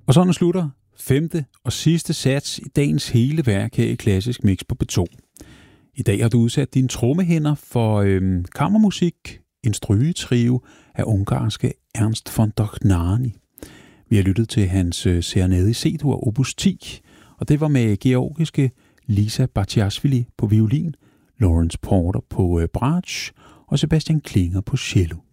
Og sådan slutter femte og sidste sats i dagens hele værk her i Klassisk Mix på P2. I dag har du udsat dine trommehænder for kammermusik, en strygetrio af ungarske Ernst von Dohnányi. Vi har lyttet til hans serenade i C-dur opus 10, og det var med georgiske Lisa Batiashvili på violin, Lawrence Porter på bratsch og Sebastian Klinger på cello.